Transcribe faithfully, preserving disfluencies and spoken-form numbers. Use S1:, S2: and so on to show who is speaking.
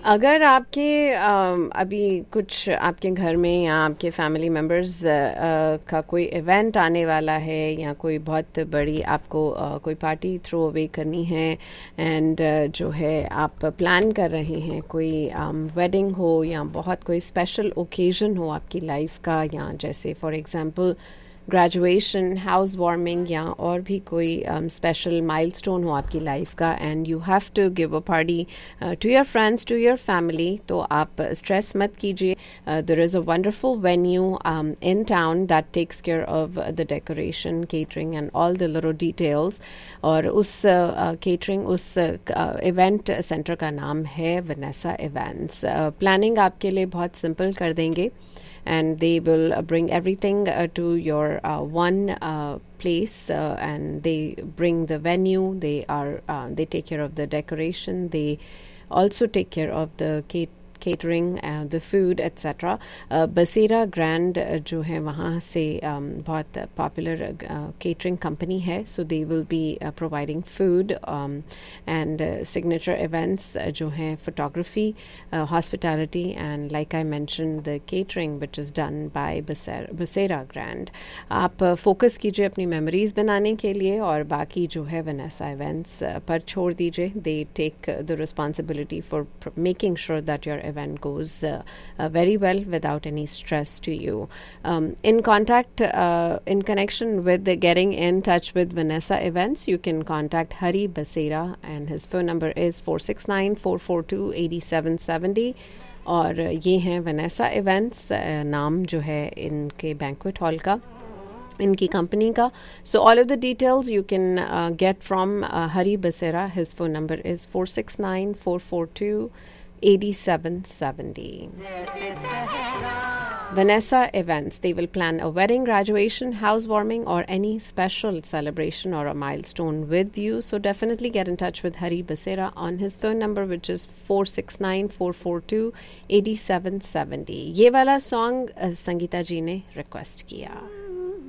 S1: अगर आपके अम, अभी कुछ आपके घर में या आपके फैमिली मेम्बर्स का कोई इवेंट आने वाला है या कोई बहुत बड़ी आपको अ, कोई पार्टी थ्रो अवे करनी है एंड जो है आप प्लान कर रहे हैं, कोई वेडिंग हो या बहुत कोई स्पेशल ओकेजन हो आपकी लाइफ का, या जैसे for example graduation, house warming या और भी कोई स्पेशल माइलस्टोन हो आपकी लाइफ का and you have to give a party to your friends, to your family, तो आप स्ट्रेस मत कीजिए. There is a wonderful venue in town that takes care of the decoration, catering and all the little details. और उस catering uh, उस event uh, centre का नाम है वनेसा इवेंट्स. प्लानिंग आपके लिए बहुत सिंपल कर देंगे and they will uh, bring everything uh, to your uh, one uh, place, uh, and they bring the venue, they are uh, they take care of the decoration, they also take care of the cake catering, uh, the food, et cetera. Uh, बसेरा grand uh, जो है वहाँ से um, बहुत popular catering company है, so they will be uh, providing food um, and uh, signature events uh, जो हैं photography, uh, hospitality, and like I mentioned the catering which is done by बसेरा बसेरा ग्रैंड. आप focus uh, कीजिए अपनी memories बनाने के लिए और बाकी जो है वनेसा इवेंट्स uh, पर छोड़ दीजिए. they take uh, the responsibility for pr- making sure that your event goes uh, uh, very well without any stress to you. Um, in contact, uh, in connection with the getting in touch with Vanessa Events, you can contact Hari Basera and his phone number is four six nine, four four two, eight seven seven zero. और ये हैं Vanessa events, नाम जो है इनके banquet hall का, इनकी company का. So all of the details you can get from हरी बसेरा. His phone number is four six nine, four four to, eight seven seven zero. Vanessa Events, they will plan a wedding, graduation, housewarming, or any special celebration or a milestone with you. So definitely get in touch with Hari Basera on his phone number, which is four six nine, four four two, eight seven seven zero. ये वाला song Sangeeta जी ने request किया.